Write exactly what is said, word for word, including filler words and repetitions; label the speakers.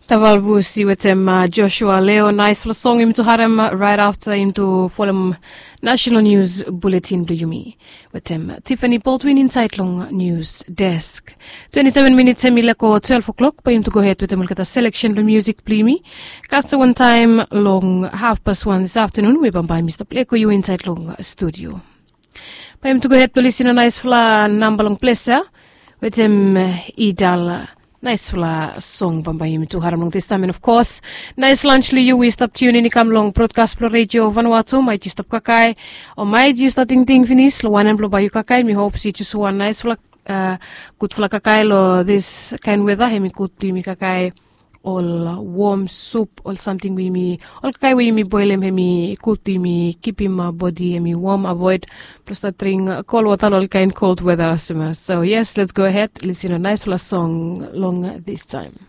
Speaker 1: Tavalvusi with him uh, Joshua Leo. Nice for the song him to harem right after him to follow National News Bulletin do Yumi. With him Tiffany Baldwin inside long news desk. twenty-seven minutes emilako twelve o'clock pa him to go ahead with him selection the music plimi. Cast one time long half past one this afternoon we by Mister Pleko you inside long studio. Pa him to go ahead to listen a nice fla number long pleasure with him Idal. Nice fla song bambayim to haram long this time, and of course nice lunch li you we stop tuning in come long broadcast pro radio Vanuatu might you stop kakai or might you starting thing finish lo one and blow by you kakai me hope see you one nice fla uh, good fla kakai lo this kind weather hemi good mi kakai all warm soup or something we me all kakai we me boil him hemi good me keep him uh, body hemi warm avoid plus that drink uh, cold water all kind cold weather so yes let's go ahead listen a nice fla song long this time.